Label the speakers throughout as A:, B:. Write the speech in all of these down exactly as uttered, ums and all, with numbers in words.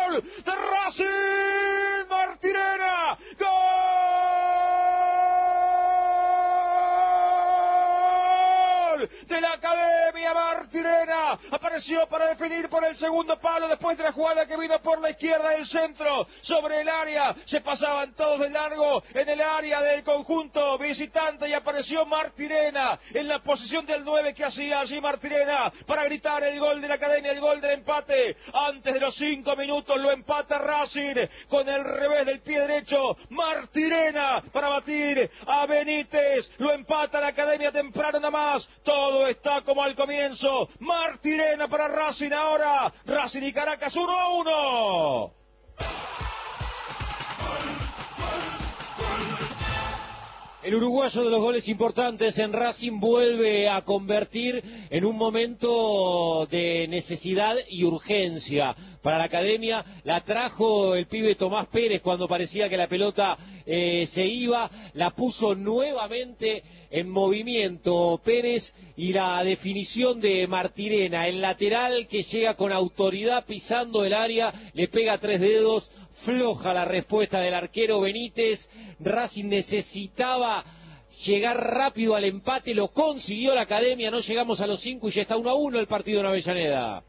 A: gol de Racing, Martirena, gol de la Academia Martirena, apareció para definir por el segundo palo después de la jugada que vino por la izquierda del centro, sobre el área, se pasaban todos de largo en el área del conjunto visitante y apareció Martirena en la posición del nueve que hacía allí Martirena para gritar el gol de la Academia, el gol del empate. Antes de los cinco minutos lo empata Racing con el revés del pie derecho, Martirena para batir a Benítez, lo empata la Academia temprano nada más. Todo está como al comienzo. Martirena para Racing ahora. Racing y Caracas uno a uno.
B: El uruguayo de los goles importantes en Racing vuelve a convertir en un momento de necesidad y urgencia para la Academia. La trajo el pibe Tomás Pérez cuando parecía que la pelota eh, se iba, la puso nuevamente en movimiento Pérez y la definición de Martirena, el lateral que llega con autoridad pisando el área, le pega tres dedos. Floja la respuesta del arquero Benítez. Racing necesitaba llegar rápido al empate, lo consiguió la Academia, no llegamos a los cinco y ya está uno a uno el partido en Avellaneda.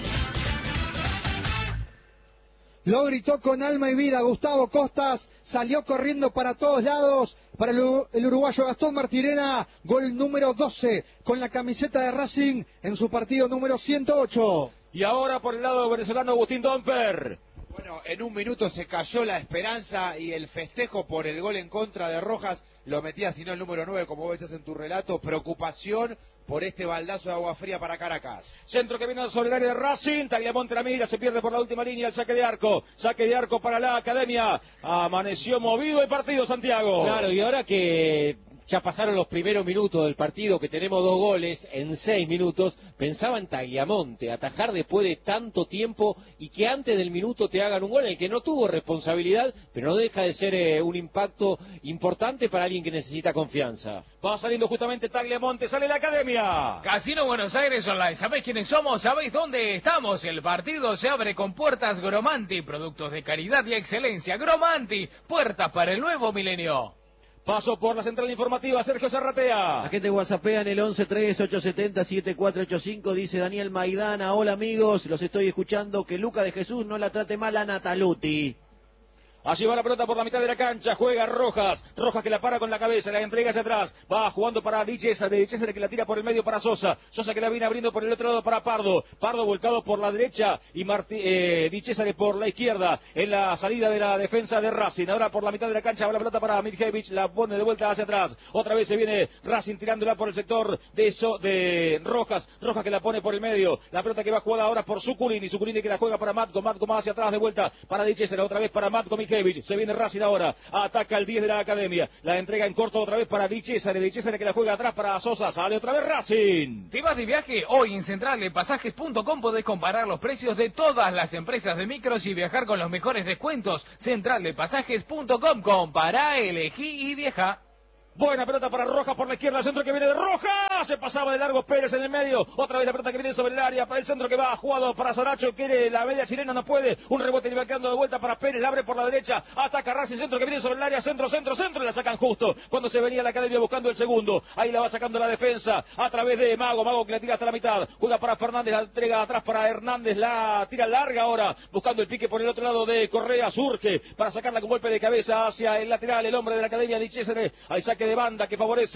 C: Lo gritó con alma y vida Gustavo Costas, salió corriendo para todos lados para el, el uruguayo Gastón Martirena, gol número doce con la camiseta de Racing en su partido número ciento ocho.
A: Y ahora por el lado venezolano Agustín Domper.
D: Bueno, en un minuto se cayó la esperanza y el festejo por el gol en contra de Rojas lo metía, si no el número nueve, como vos decías en tu relato. Preocupación por este baldazo de agua fría para Caracas.
A: Centro que viene sobre el área de Racing, Tagliamonte la mira, se pierde por la última línea, el saque de arco, saque de arco para la Academia. Amaneció movido el partido, Santiago.
B: Claro, y ahora que ya pasaron los primeros minutos del partido, que tenemos dos goles en seis minutos, pensaba en Tagliamonte, atajar después de tanto tiempo y que antes del minuto te hagan un gol, en el que no tuvo responsabilidad, pero no deja de ser eh, un impacto importante para alguien que necesita confianza.
A: Va saliendo justamente Tagliamonte, sale la Academia.
E: Casino Buenos Aires Online, ¿sabéis quiénes somos? ¿Sabéis dónde estamos? El partido se abre con puertas Gromanti, productos de calidad y excelencia. Gromanti, puertas para el nuevo milenio.
A: Paso por la central informativa, Sergio Zarratea.
F: La gente whatsappea en el once tres ocho siete cero siete cuatro ocho cinco, dice Daniel Maidana. Hola amigos, los estoy escuchando, que Luca de Jesús no la trate mal a Nataluti.
A: Allí va la pelota por la mitad de la cancha, juega Rojas, Rojas que la para con la cabeza, la entrega hacia atrás, va jugando para Di Cesare, Di Cesare que la tira por el medio para Sosa, Sosa que la viene abriendo por el otro lado para Pardo, Pardo volcado por la derecha y Martí, eh, Di Cesare por la izquierda, en la salida de la defensa de Racing. Ahora por la mitad de la cancha va la pelota para Miljevic, la pone de vuelta hacia atrás, otra vez se viene Racing tirándola por el sector de eso, de Rojas, Rojas que la pone por el medio, la pelota que va jugada ahora por Suculini, Suculini que la juega para Matko, Matko más hacia atrás de vuelta para Di Cesare, otra vez para Matko Miljevic, se viene Racing ahora, ataca el diez de la Academia, la entrega en corto otra vez para Di Cesare, Di Cesare que la juega atrás para Sosa, sale otra vez Racing.
E: ¿Te vas de viaje? Hoy en central de pasajes punto com podés comparar los precios de todas las empresas de micros y viajar con los mejores descuentos. central de pasajes punto com, compará, elegí y viaja.
A: Buena pelota para Rojas por la izquierda, el centro que viene de Rojas, se pasaba de largo Pérez en el medio, otra vez la pelota que viene sobre el área, para el centro que va jugado para Saracho, quiere la media chilena, no puede, un rebote le va quedando de vuelta para Pérez, la abre por la derecha, ataca Racing, centro que viene sobre el área, centro, centro, centro, y la sacan justo, cuando se venía la Academia buscando el segundo, ahí la va sacando la defensa, a través de Mago, Mago que la tira hasta la mitad, juega para Fernández, la entrega atrás para Hernández, la tira larga ahora, buscando el pique por el otro lado de Correa, surge, para sacarla con golpe de cabeza hacia el lateral, el hombre de la Academia, Di Cesare, al saque de banda que favorece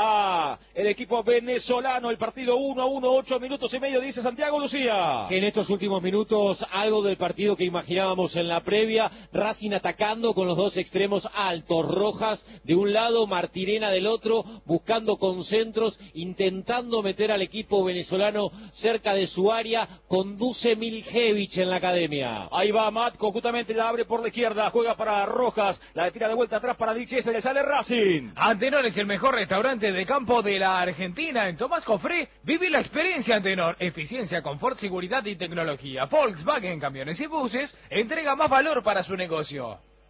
A: a el equipo venezolano, el partido uno a uno, ocho minutos y medio, dice Santiago Lucía.
B: Que en estos últimos minutos, algo del partido que imaginábamos en la previa, Racing atacando con los dos extremos altos, Rojas de un lado, Martirena del otro, buscando concentros, intentando meter al equipo venezolano cerca de su área, conduce Miljevic en la Academia.
A: Ahí va Matko, justamente la abre por la izquierda, juega para Rojas, la tira de vuelta atrás para Di Cesare, sale Racing.
E: Antenor es el mejor restaurante de campo de la Argentina. En Tomás Cofré, viví la experiencia Antenor. Eficiencia, confort, seguridad y tecnología. Volkswagen Camiones y Buses entrega más valor para su negocio.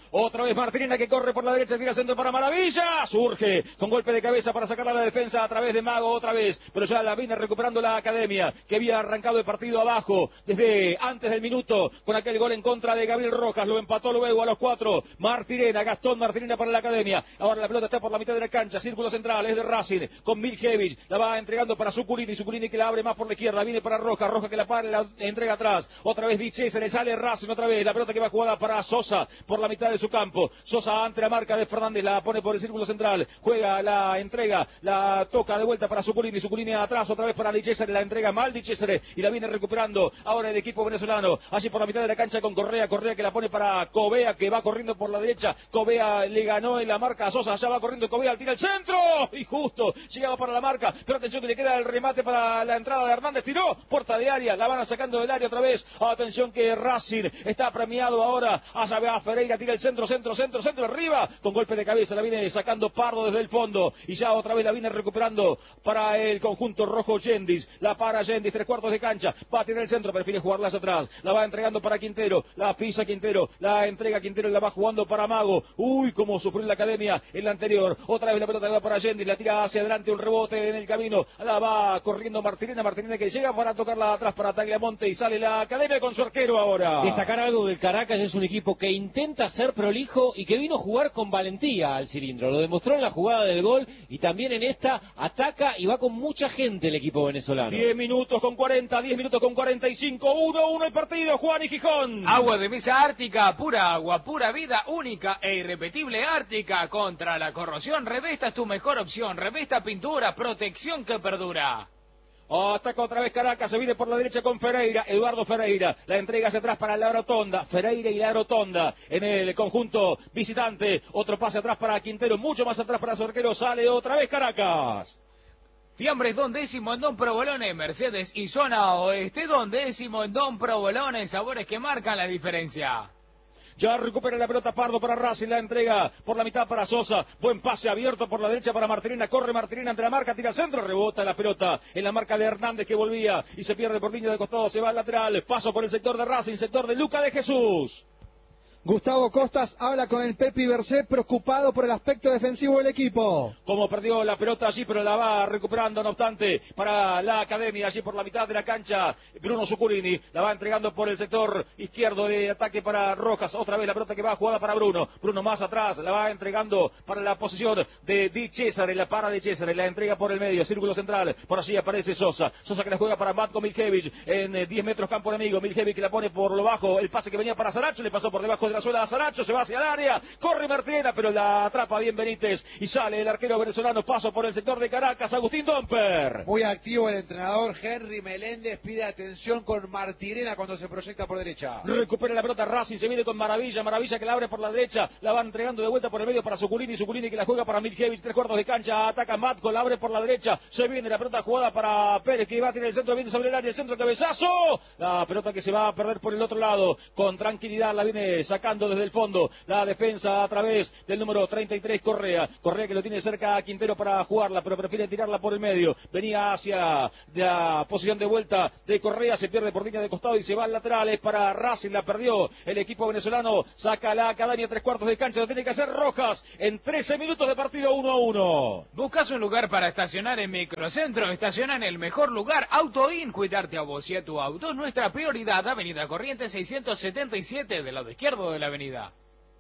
A: Otra vez Martirena que corre por la derecha, tira centro para Maravilla. Surge con golpe de cabeza para sacar a la defensa a través de Mago otra vez. Pero ya la viene recuperando la Academia, que había arrancado el partido abajo desde antes del minuto con aquel gol en contra de Gabriel Rojas. Lo empató luego a los cuatro. Martirena, Gastón Martirena para la Academia. Ahora la pelota está por la mitad de la cancha. Círculo central es de Racing con Miljevich. La va entregando para Zuculini. Zuculini que la abre más por la izquierda. Viene para Rojas. Rojas que la para, la entrega atrás. Otra vez Diche, se le sale Racing otra vez. La pelota que va jugada para Sosa por la mitad de su campo. Sosa ante la marca de Fernández, la pone por el círculo central, juega, la entrega, la toca de vuelta para Zuculini, Zuculini atrás, otra vez para Di Cesare, la entrega mal Di Cesare y la viene recuperando ahora el equipo venezolano, allí por la mitad de la cancha con Correa, Correa que la pone para Covea, que va corriendo por la derecha, Covea le ganó en la marca a Sosa, allá va corriendo Covea, tira el centro, y justo, llegaba para la marca, pero atención que le queda el remate para la entrada de Hernández, tiró, puerta de área, la van sacando del área otra vez, atención que Racing está premiado ahora, allá va Ferreira, tira el centro, centro, centro, centro arriba, con golpe de cabeza la viene sacando Pardo desde el fondo y ya otra vez la viene recuperando para el conjunto rojo Yendis, la para Yendis, tres cuartos de cancha, va a tirar el centro, prefiere jugarlas atrás, la va entregando para Quintero, la pisa Quintero, la entrega Quintero y la va jugando para Mago, uy, como sufrió en la Academia en la anterior, otra vez la pelota va para Yendis, la tira hacia adelante, un rebote en el camino, la va corriendo Martirena, Martirena que llega para tocarla atrás para Tagliamonte y sale la Academia con su arquero ahora.
B: Destacar algo del Caracas, es un equipo que intenta ser prolijo y que vino a jugar con valentía al cilindro, lo demostró en la jugada del gol y también en esta ataca y va con mucha gente el equipo venezolano.
A: diez minutos con cuarenta, diez minutos con cuarenta y cinco, uno uno el partido, Juan y Gijón.
E: Agua de mesa Ártica, pura agua, pura vida, única e irrepetible Ártica. Contra la corrosión, Revesta es tu mejor opción. Revesta pintura, protección que perdura.
A: Ataca otra vez Caracas, se viene por la derecha con Ferreira, Eduardo Ferreira, la entrega hacia atrás para la Rotonda, Ferreira y la Rotonda en el conjunto visitante, otro pase atrás para Quintero, mucho más atrás para su arquero, sale otra vez Caracas.
E: Fiambres Don Décimo en Don Provolone, Mercedes y Zona Oeste, Don Décimo en Don Provolone, sabores que marcan la diferencia.
A: Ya recupera la pelota Pardo para Racing, la entrega por la mitad para Sosa, buen pase abierto por la derecha para Martirena, corre Martirena ante la marca, tira al centro, rebota la pelota en la marca de Hernández que volvía y se pierde por línea de costado, se va al lateral, paso por el sector de Racing, sector de Luca de Jesús.
C: Gustavo Costas habla con el Pepi Bercé, preocupado por el aspecto defensivo del equipo.
A: Como perdió la pelota allí, pero la va recuperando, no obstante, para la Academia, allí por la mitad de la cancha, Bruno Zuculini, la va entregando por el sector izquierdo de ataque para Rojas, otra vez la pelota que va jugada para Bruno, Bruno más atrás, la va entregando para la posición de Di Cesare, la para de Cesare, la entrega por el medio, círculo central, por allí aparece Sosa, Sosa que la juega para Matko Miljevich, en diez metros campo enemigo, Miljevich que la pone por lo bajo, el pase que venía para Saracho, le pasó por debajo de la suela a Saracho, se va hacia el área, corre Martirena, pero la atrapa bien Benítez y sale el arquero venezolano, paso por el sector de Caracas, Agustín Domper.
D: Muy activo el entrenador Henry Meléndez, pide atención con Martirena cuando se proyecta por derecha.
A: Recupera la pelota Racing, se viene con Maravilla, Maravilla que la abre por la derecha, la va entregando de vuelta por el medio para Zuculini, Zuculini que la juega para Miljevich, tres cuartos de cancha, ataca Matko, la abre por la derecha, se viene la pelota jugada para Pérez que va a tirar el centro, viene sobre el área, el centro cabezazo, la pelota que se va a perder por el otro lado, con tranquilidad la viene sacando desde el fondo, la defensa a través del número treinta y tres Correa, Correa que lo tiene cerca a Quintero para jugarla, pero prefiere tirarla por el medio, venía hacia la posición de vuelta de Correa, se pierde por línea de costado y se va al lateral, es para Racing, la perdió el equipo venezolano, saca la Academia, tres cuartos de cancha, lo tiene que hacer Rojas, en trece minutos de partido uno a uno.
E: ¿Buscas un lugar para estacionar en Microcentro? Estaciona en el mejor lugar, AutoIn, cuidarte a vos y a tu auto es nuestra prioridad, Avenida Corrientes seiscientos setenta y siete, del lado izquierdo de la avenida.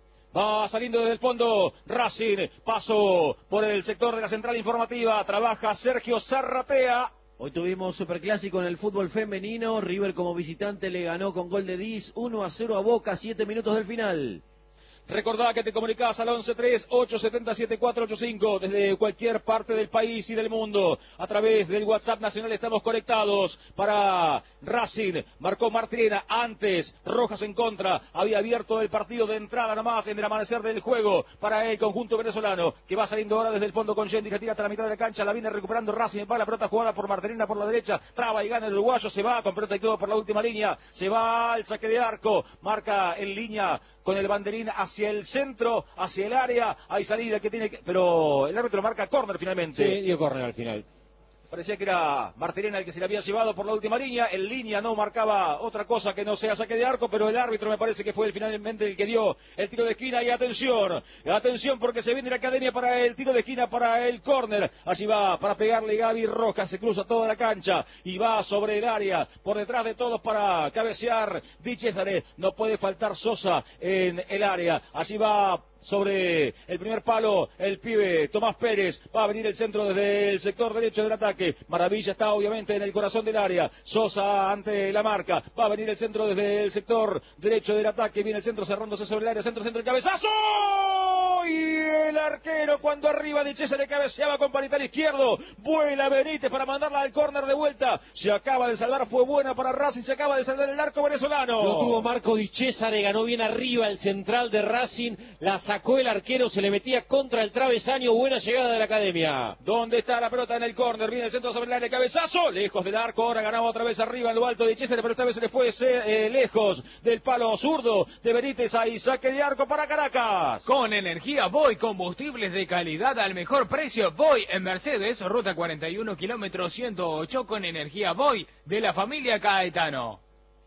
A: Va saliendo desde el fondo Racing, paso por el sector de la central informativa, trabaja Sergio Zarratea.
F: Hoy tuvimos superclásico en el fútbol femenino, River como visitante le ganó con gol de Diz, uno a cero a Boca, siete minutos del final.
A: Recordá que te comunicás al once tres ocho siete siete cuatro ocho cinco desde cualquier parte del país y del mundo. A través del WhatsApp nacional estamos conectados para Racing. Marcó Martirena antes, Rojas en contra. Había abierto el partido de entrada nomás en el amanecer del juego para el conjunto venezolano que va saliendo ahora desde el fondo con Yendi que tira hasta la mitad de la cancha. La viene recuperando Racing. Va la pelota jugada por Martirena por la derecha. Traba y gana el uruguayo. Se va con pelota y todo por la última línea. Se va al saque de arco. Marca en línea con el banderín hacia el centro, hacia el área, hay salida que tiene que... Pero el árbitro marca córner finalmente.
B: Sí, dio córner al final.
A: Parecía que era Martirena el que se le había llevado por la última línea. En línea no marcaba otra cosa que no sea saque de arco, pero el árbitro me parece que fue el finalmente el que dio el tiro de esquina. Y atención, atención porque se viene la academia para el tiro de esquina, para el córner. Allí va para pegarle Gaby Rojas, se cruza toda la cancha y va sobre el área, por detrás de todos para cabecear Di Cesare. No puede faltar Sosa en el área. Allí va sobre el primer palo el pibe Tomás Pérez, va a venir el centro desde el sector derecho del ataque. Maravilla está obviamente en el corazón del área. Sosa ante la marca, va a venir el centro desde el sector derecho del ataque. Viene el centro cerrándose sobre el área, centro, centro, el cabezazo y el arquero cuando arriba Di Cesare cabeceaba con parital izquierdo. Vuela Benítez para mandarla al córner de vuelta. Se acaba de salvar, fue buena para Racing, se acaba de salvar el arco venezolano.
B: Lo tuvo Marco Di Cesare, ganó bien arriba el central de Racing, la sacó el arquero, se le metía contra el travesaño. Buena llegada de la academia.
A: ¿Dónde está la pelota en el córner? Viene el centro sobre el área, cabezazo, lejos del arco, ahora ganaba otra vez arriba en lo alto de Cesare, pero esta vez se le fue eh, lejos del palo zurdo de Benítez. Ahí saque de arco para Caracas.
E: Con energía Voy, combustibles de calidad al mejor precio. Voy en Mercedes, ruta cuarenta y uno, kilómetro ciento ocho, con energía Voy de la familia Caetano.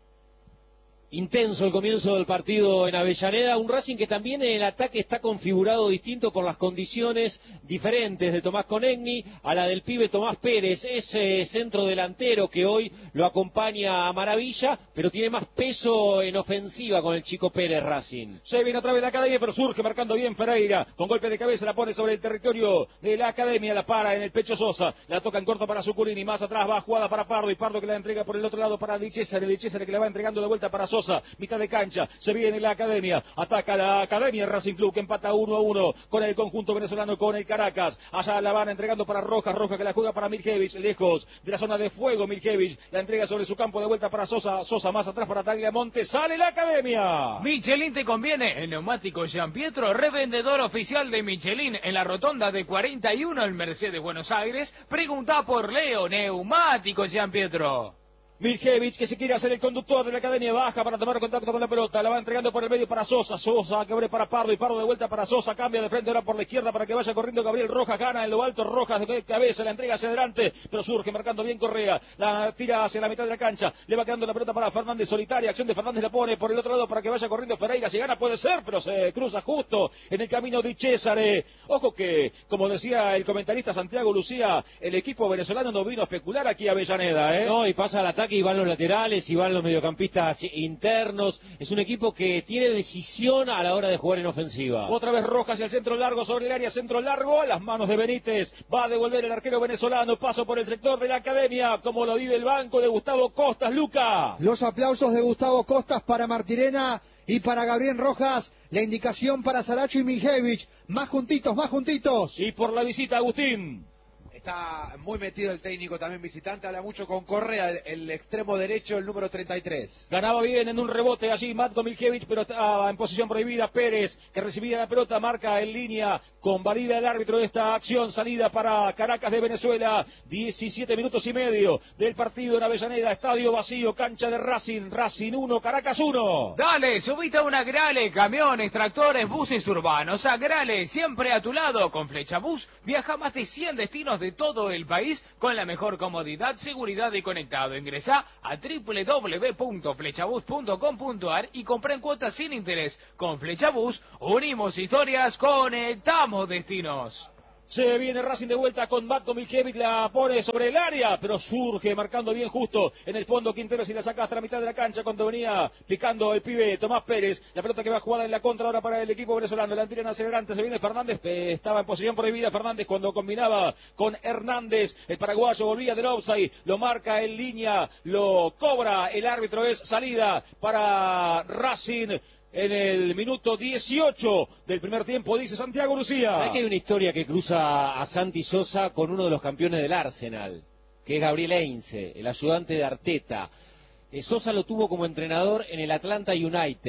B: Intenso el comienzo del partido en Avellaneda, un Racing que también en el ataque está configurado distinto por las condiciones diferentes de Tomás Conegni a la del pibe Tomás Pérez, ese centro delantero que hoy lo acompaña a Maravilla, pero tiene más peso en ofensiva con el chico Pérez Racing.
A: Se viene otra vez la academia, pero surge marcando bien Ferreira, con golpe de cabeza la pone sobre el territorio de la academia, la para en el pecho Sosa, la toca en corto para Zuculini, más atrás va jugada para Pardo, y Pardo que la entrega por el otro lado para Di Cesare, Di Cesare que la va entregando de vuelta para Sosa. Mitad de cancha, se viene la academia, ataca la academia Racing Club que empata uno a uno con el conjunto venezolano, con el Caracas. Allá la van entregando para Rojas, Rojas que la juega para Miljevich, lejos de la zona de fuego. Miljevich la entrega sobre su campo de vuelta para Sosa, Sosa más atrás para Tagliamonte, sale la academia.
E: Michelin te conviene, el neumático Gian Pietro, revendedor oficial de Michelin en la rotonda de cuarenta y uno en Mercedes, Buenos Aires. Pregunta por Leo, neumático Gian Pietro.
A: Miljevich que se quiere hacer el conductor de la academia, baja para tomar contacto con la pelota, la va entregando por el medio para Sosa, Sosa que abre para Pardo y Pardo de vuelta para Sosa, cambia de frente ahora por la izquierda para que vaya corriendo Gabriel Rojas, gana en lo alto Rojas de cabeza, la entrega hacia adelante, pero surge marcando bien Correa, la tira hacia la mitad de la cancha, le va quedando la pelota para Fernández, solitaria, acción de Fernández, la pone por el otro lado para que vaya corriendo Ferreira, si gana puede ser, pero se cruza justo en el camino de Cesare. Ojo que, como decía el comentarista Santiago Lucía, el equipo venezolano no vino a especular aquí a Avellaneda, ¿eh?
B: No, y pasa al ataque y van los laterales y van los mediocampistas internos. Es un equipo que tiene decisión a la hora de jugar en ofensiva.
A: Otra vez Rojas hacia el centro largo, sobre el área, centro largo, a las manos de Benítez. Va a devolver el arquero venezolano, paso por el sector de la academia, como lo vive el banco de Gustavo Costas, Luca.
C: Los aplausos de Gustavo Costas para Martirena y para Gabriel Rojas. La indicación para Saracho y Miljevich. Más juntitos, más juntitos.
A: Y por la visita, Agustín.
D: Está muy metido el técnico también visitante, habla mucho con Correa, el, el extremo derecho, el número treinta y tres.
A: Ganaba bien en un rebote allí Matko Miljevich, pero estaba en posición prohibida. Pérez, que recibía la pelota, marca en línea, convalida el árbitro de esta acción, salida para Caracas de Venezuela. diecisiete minutos y medio del partido en Avellaneda, estadio vacío, cancha de Racing, Racing uno, Caracas uno.
E: Dale, subite a una Grale, camiones, tractores, buses urbanos. A Grale, siempre a tu lado. Con Flecha Bus viaja a más de cien destinos de todo el país con la mejor comodidad, seguridad y conectado. Ingresá a doble u doble u doble u punto flechabus punto com punto a r y compra en cuotas sin interés. Con Flechabus unimos historias, conectamos destinos.
A: Se viene Racing de vuelta con Matko Miljevich, la pone sobre el área, pero surge marcando bien justo en el fondo Quinteros y la saca hasta la mitad de la cancha cuando venía picando el pibe Tomás Pérez. La pelota que va jugada en la contra ahora para el equipo venezolano, la tiran hacia adelante, se viene Fernández, eh, estaba en posición prohibida Fernández cuando combinaba con Hernández, el paraguayo volvía del offside, lo marca en línea, lo cobra el árbitro, es salida para Racing. En el minuto dieciocho del primer tiempo, dice Santiago Lucía.
B: ¿Sabés que hay una historia que cruza a Santi Sosa con uno de los campeones del Arsenal? Que es Gabriel Heinze, el ayudante de Arteta. Eh, Sosa lo tuvo como entrenador en el Atlanta United.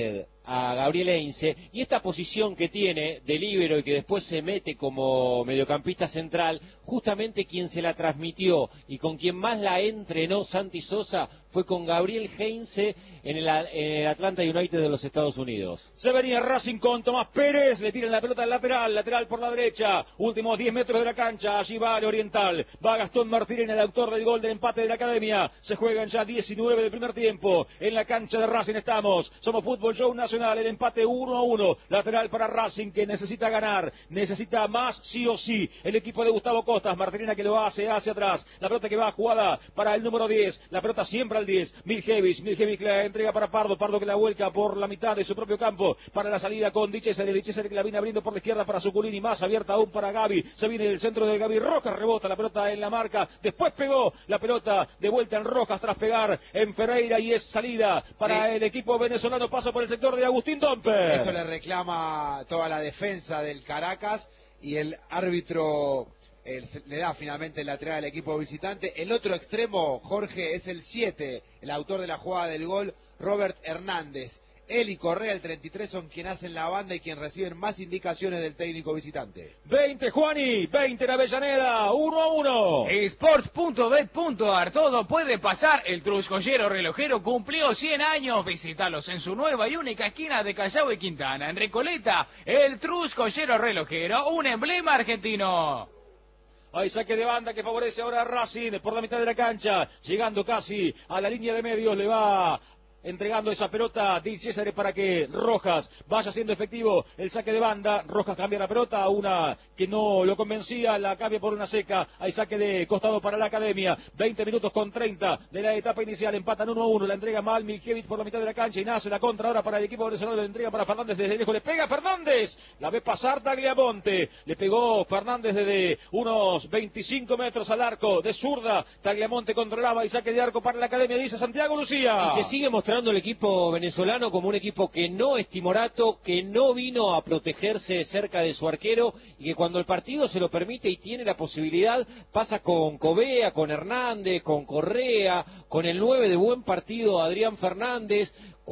B: a Gabriel Heinze, y esta posición que tiene de líbero y que después se mete como mediocampista central, justamente quien se la transmitió y con quien más la entrenó Santi Sosa fue con Gabriel Heinze en el, en el Atlanta United de los Estados Unidos.
A: Se venía Racing con Tomás Pérez, le tiran la pelota al lateral, lateral por la derecha, últimos diez metros de la cancha, allí va el Oriental, va Gastón Martínez, el autor del gol del empate de la Academia, se juegan ya diecinueve del primer tiempo, en la cancha de Racing estamos, somos Fútbol Show Nacional, el empate uno a uno, lateral para Racing que necesita ganar, necesita más sí o sí, el equipo de Gustavo Costas, Martínez que lo hace hacia atrás, la pelota que va jugada para el número diez, la pelota siempre al diez, Miljevich, Miljevich la entrega para Pardo, Pardo que la vuelca por la mitad de su propio campo, para la salida con Dichesser, Dichesser que la viene abriendo por la izquierda para Zuculini, más abierta aún para Gaby, se viene del centro de Gaby Rojas, rebota la pelota en la marca, después pegó la pelota de vuelta en Rojas tras pegar en Ferreira y es salida para sí. El equipo venezolano, pasa por el sector de Agustín Dompe.
D: Eso le reclama toda la defensa del Caracas y el árbitro eh, le da finalmente el lateral al equipo visitante. El otro extremo, Jorge, es el siete, el autor de la jugada del gol, Robert Hernández. Él y Correa, el treinta y tres, son quien hacen la banda y quien reciben más indicaciones del técnico visitante.
A: veinte Juani, veinte en Avellaneda, uno a uno.
E: Sports punto bet punto ar, todo puede pasar. El Truscollero Relojero cumplió cien años. Visítalos en su nueva y única esquina de Callao y Quintana. En Recoleta, el Truscollero Relojero, un emblema argentino.
A: Hay saque de banda que favorece ahora a Racing por la mitad de la cancha. Llegando casi a la línea de medios, le va entregando esa pelota Di César para que Rojas vaya siendo efectivo el saque de banda. Rojas cambia la pelota, una que no lo convencía, la cambia por una seca. Hay saque de costado para la Academia. veinte minutos con treinta de la etapa inicial, empatan uno a uno, la entrega mal Miljevich por la mitad de la cancha y nace la contra ahora para el equipo venezolano, la entrega para Fernández desde lejos, le pega Fernández, la ve pasar Tagliamonte, le pegó Fernández desde unos veinticinco metros al arco de zurda, Tagliamonte controlaba y saque de arco para la Academia, dice Santiago Lucía.
B: Y se sigue mostrando el equipo venezolano como un equipo que no es timorato, que no vino a protegerse cerca de su arquero y que cuando el partido se lo permite y tiene la posibilidad, pasa con Covea, con Hernández, con Correa, con el nueve de buen partido Adrián Fernández.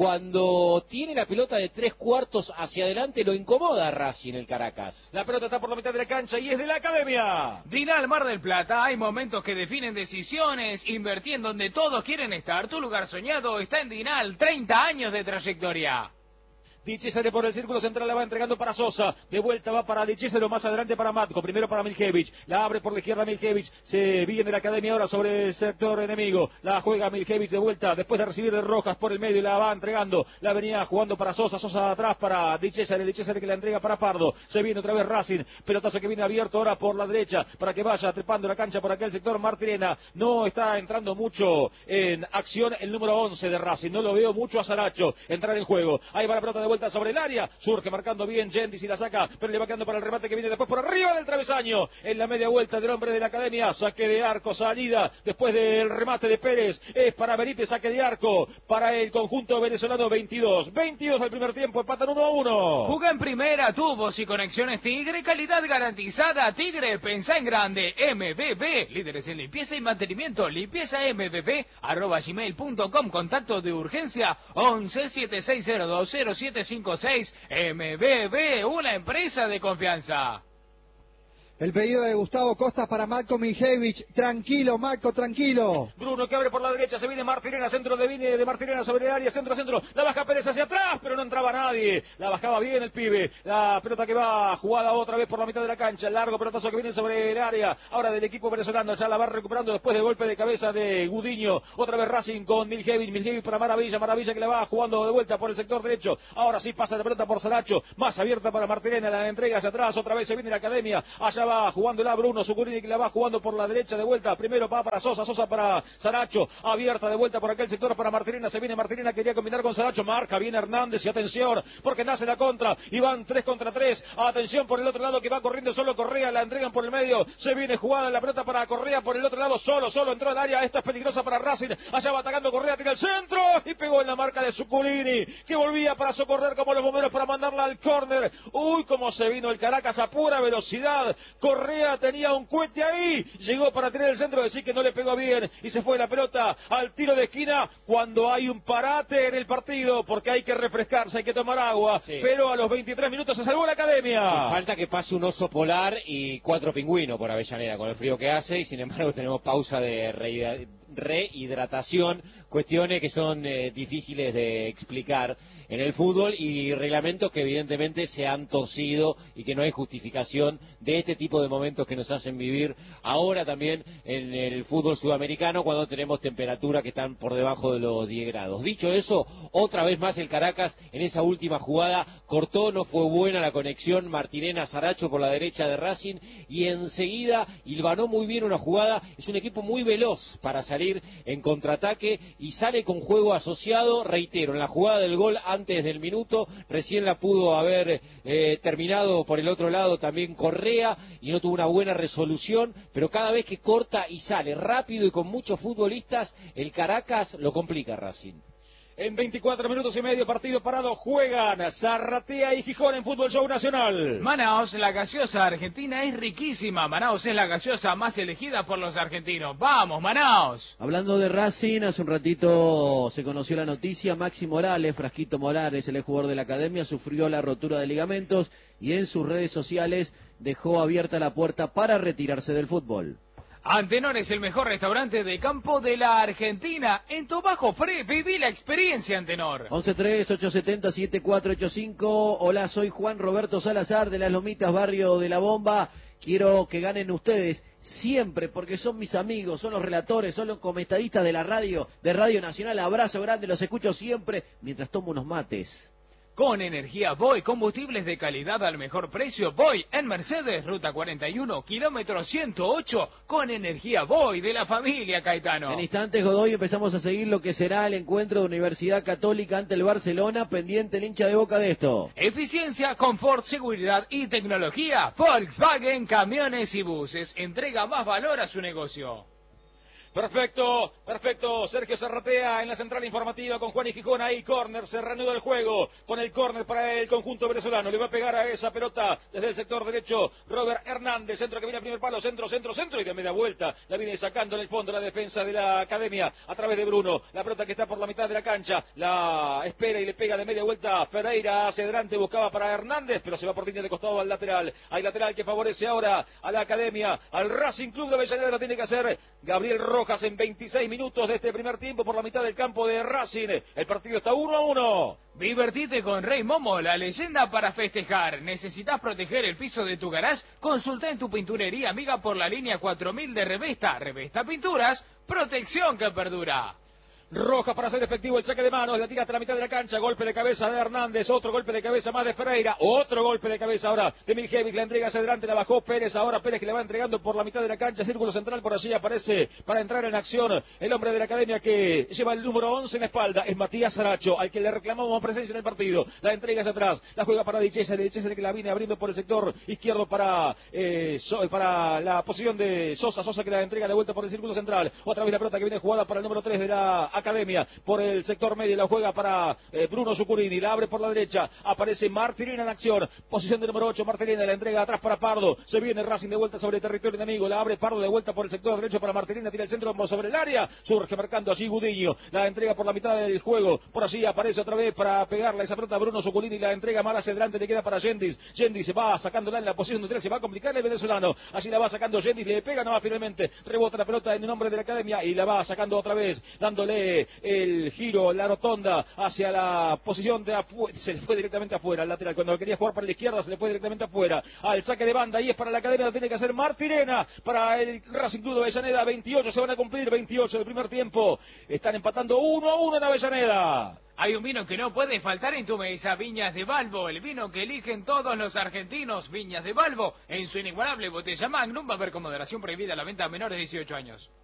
B: Cuando tiene la pelota de tres cuartos hacia adelante lo incomoda a Racing el Caracas.
A: La pelota está por la mitad de la cancha y es de la Academia.
E: Dinal Mar del Plata, hay momentos que definen decisiones. Invertí en donde todos quieren estar. Tu lugar soñado está en Dinal, treinta años de trayectoria.
A: Di César por el círculo central, la va entregando para Sosa, de vuelta va para Di César, más adelante para Matko, primero para Miljevich, la abre por la izquierda Miljevich, se viene de la Academia ahora sobre el sector enemigo, la juega Miljevich de vuelta, después de recibir de Rojas por el medio, la va entregando, la venía jugando para Sosa, Sosa atrás para Di César, Di César que la entrega para Pardo, se viene otra vez Racing, pelotazo que viene abierto ahora por la derecha, para que vaya trepando la cancha por aquel sector Martirena, no está entrando mucho en acción el número once de Racing, no lo veo mucho a Saracho entrar en juego, ahí va la pelota de vuelta sobre el área, surge marcando bien Gendis y la saca, pero le va quedando para el remate que viene después por arriba del travesaño, en la media vuelta del hombre de la Academia, saque de arco, salida, después del remate de Pérez, es para Benítez, saque de arco, para el conjunto venezolano, veintidós, veintidós del primer tiempo, empatan uno a uno.
E: Juega en primera, tubos y conexiones Tigre, calidad garantizada, Tigre, pensá en grande, M B B, líderes en limpieza y mantenimiento, limpieza M B B, arroba gmail punto com, contacto de urgencia, once siete seis cero dos cero siete cinco seis, M B B, una empresa de confianza.
C: El pedido de Gustavo Costas para Matko Miljevich. Tranquilo, Matko, tranquilo.
A: Bruno que abre por la derecha, se viene Martirena, centro de viene de Martirena sobre el área, centro, centro. La baja Pérez hacia atrás, pero no entraba nadie. La bajaba bien el pibe. La pelota que va jugada otra vez por la mitad de la cancha. El largo pelotazo que viene sobre el área. Ahora del equipo venezolano, ya la va recuperando después del golpe de cabeza de Gudiño. Otra vez Racing con Miljevich. Miljevich para Maravilla. Maravilla que la va jugando de vuelta por el sector derecho. Ahora sí pasa la pelota por Saracho. Más abierta para Martirena. La entrega hacia atrás. Otra vez se viene la Academia. Allá va jugando la Bruno Zuculini que la va jugando por la derecha de vuelta. Primero va para Sosa. Sosa para Saracho. Abierta de vuelta por aquel sector para Martirena. Se viene Martirena. Quería combinar con Saracho. Marca bien Hernández. Y atención porque nace la contra. Y van tres contra tres. Atención por el otro lado que va corriendo solo Correa. La entregan por el medio. Se viene jugada la pelota para Correa por el otro lado. Solo, solo entró al área. Esto es peligrosa para Racing. Allá va atacando Correa. Tira el centro. Y pegó en la marca de Zuculini. Que volvía para socorrer como los bomberos para mandarla al córner. Uy, cómo se vino el Caracas a pura velocidad. Correa tenía un cohete ahí, llegó para tener el centro, decir que no le pegó bien y se fue la pelota al tiro de esquina cuando hay un parate en el partido, porque hay que refrescarse, hay que tomar agua, sí. Pero a los veintitrés minutos se salvó la Academia.
B: Sí, falta que pase un oso polar y cuatro pingüinos por Avellaneda con el frío que hace, y sin embargo tenemos pausa de rehidratación. rehidratación, cuestiones que son eh, difíciles de explicar en el fútbol y reglamentos que evidentemente se han torcido y que no hay justificación de este tipo de momentos que nos hacen vivir ahora también en el fútbol sudamericano cuando tenemos temperaturas que están por debajo de los diez grados. Dicho eso, otra vez más el Caracas en esa última jugada cortó, no fue buena la conexión Martirena-Saracho por la derecha de Racing y enseguida hilvanó muy bien una jugada. Es un equipo muy veloz para salir en contraataque y sale con juego asociado, reitero, en la jugada del gol antes del minuto, recién la pudo haber eh, terminado por el otro lado también Correa y no tuvo una buena resolución, pero cada vez que corta y sale rápido y con muchos futbolistas, el Caracas lo complica Racing.
A: En veinticuatro minutos y medio, partido parado, juegan Zarratea y Gijón en Fútbol Show Nacional.
E: Manaos, la gaseosa argentina es riquísima. Manaos es la gaseosa más elegida por los argentinos. ¡Vamos, Manaos!
F: Hablando de Racing, hace un ratito se conoció la noticia. Maxi Morales, Frasquito Morales, el jugador de la Academia, sufrió la rotura de ligamentos y en sus redes sociales dejó abierta la puerta para retirarse del fútbol.
E: Antenor es el mejor restaurante de campo de la Argentina. En tu bajo Fre, viví la experiencia, Antenor.
F: once tres, ocho siete cero, siete cuatro ocho cinco. Hola, soy Juan Roberto Salazar de Las Lomitas, barrio de La Bomba. Quiero que ganen ustedes siempre, porque son mis amigos, son los relatores, son los comentaristas de la radio, de Radio Nacional. Abrazo grande, los escucho siempre mientras tomo unos mates.
E: Con energía Voy, combustibles de calidad al mejor precio. Voy en Mercedes, ruta cuarenta y uno, kilómetro ciento ocho, con energía Voy de la familia Caetano.
F: En instantes, Godoy, empezamos a seguir lo que será el encuentro de Universidad Católica ante el Barcelona, pendiente el hincha de Boca de esto.
E: Eficiencia, confort, seguridad y tecnología. Volkswagen, camiones y buses. Entrega más valor a su negocio.
A: Perfecto, perfecto, Sergio Zarratea en la central informativa con Juan y Gijón, ahí córner, se reanuda el juego con el córner para el conjunto venezolano, le va a pegar a esa pelota desde el sector derecho Robert Hernández, centro que viene a primer palo, centro, centro, centro y de media vuelta, la viene sacando en el fondo la defensa de la Academia a través de Bruno, la pelota que está por la mitad de la cancha, la espera y le pega de media vuelta Ferreira hacia adelante, buscaba para Hernández, pero se va por línea de costado al lateral, hay lateral que favorece ahora a la Academia, al Racing Club de Avellaneda, lo tiene que hacer Gabriel Rojas. En veintiséis minutos de este primer tiempo por la mitad del campo de Racing. El partido está uno a uno.
E: Divertite con Rey Momo, la leyenda para festejar. ¿Necesitas proteger el piso de tu garage? Consulta en tu pinturería amiga por la línea cuatro mil de Revesta. Revesta Pinturas, protección que perdura.
A: Rojas para hacer efectivo el saque de manos, la tira hasta la mitad de la cancha, golpe de cabeza de Hernández, otro golpe de cabeza más de Ferreira, otro golpe de cabeza ahora de Miljevic, la entrega hacia adelante, la bajó Pérez, ahora Pérez que le va entregando por la mitad de la cancha, círculo central, por allí aparece para entrar en acción el hombre de la Academia que lleva el número once en la espalda, es Matías Saracho, al que le reclamamos presencia en el partido, la entrega hacia atrás, la juega para Di Cesare, Di Cesare que la viene abriendo por el sector izquierdo para, eh, so, para la posición de Sosa, Sosa que la entrega de vuelta por el círculo central, otra vez la pelota que viene jugada para el número tres de la Academia, por el sector medio, la juega para eh, Bruno Zucurini, la abre por la derecha, aparece Martirena en acción, posición de número ocho, Martirena, la entrega atrás para Pardo, se viene Racing de vuelta sobre el territorio enemigo, la abre Pardo de vuelta por el sector derecho para Martirena, tira el centro sobre el área, surge marcando allí Gudiño, la entrega por la mitad del juego, por allí aparece otra vez para pegarle esa pelota a Bruno Zucurini, la entrega mal hacia adelante, le queda para Yendis, Yendis se va sacándola en la posición de tres, se va a complicar el venezolano, allí la va sacando Yendis, le pega, no va finalmente, rebota la pelota en el nombre de la Academia y la va sacando otra vez, dándole el giro, la rotonda hacia la posición de afuera, se le fue directamente afuera al lateral, cuando quería jugar para la izquierda se le fue directamente afuera, al saque de banda y es para la Academia, lo tiene que hacer Martirena, para el Racing Club de Avellaneda, veintiocho se van a cumplir, veintiocho del primer tiempo, están empatando uno a uno en Avellaneda.
E: Hay un vino que no puede faltar en tu mesa, Viñas de Balbo, el vino que eligen todos los argentinos, Viñas de Balbo, en su inigualable botella Magnum, va a haber con moderación prohibida la venta a menores de dieciocho años.